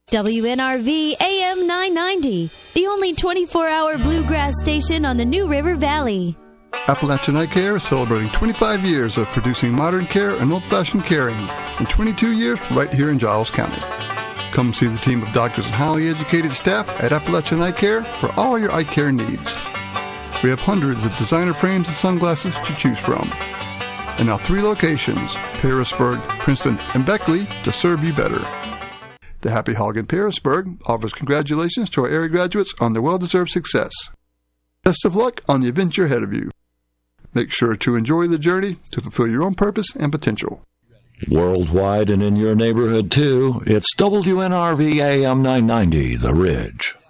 WNRV AM 990, the only 24-hour bluegrass station on the New River Valley. Appalachian Eye Care is celebrating 25 years of producing modern care and old-fashioned caring, and 22 years right here in Giles County. Come see the team of doctors and highly educated staff at Appalachian Eye Care for all your eye care needs. We have hundreds of designer frames and sunglasses to choose from. And now 3 locations, Pearisburg, Princeton, and Beckley, to serve you better. The Happy Hog in Pearisburg offers congratulations to our area graduates on their well-deserved success. Best of luck on the adventure ahead of you. Make sure to enjoy the journey to fulfill your own purpose and potential. Worldwide and in your neighborhood, too, it's WNRV AM 990, The Ridge.